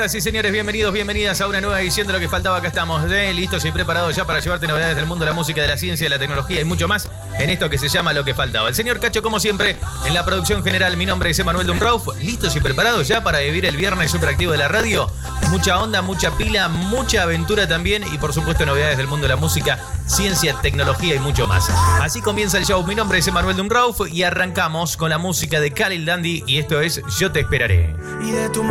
Señoras y señores, bienvenidos, bienvenidas a una nueva edición de Lo que Faltaba. Acá estamos, listos y preparados ya para llevarte novedades del mundo de la música, de la ciencia, de la tecnología y mucho más en esto que se llama Lo que Faltaba. El señor Cacho, como siempre, en la producción general. Mi nombre es Emanuel Dunrauf. Listos y preparados ya para vivir el viernes superactivo de la radio. Mucha onda, mucha pila, mucha aventura también y por supuesto novedades del mundo de la música, ciencia, tecnología y mucho más. Así comienza el show. Mi nombre es Emanuel Dunrauf y arrancamos con la música de Khalil Dandy y esto es Yo te esperaré. Y de tu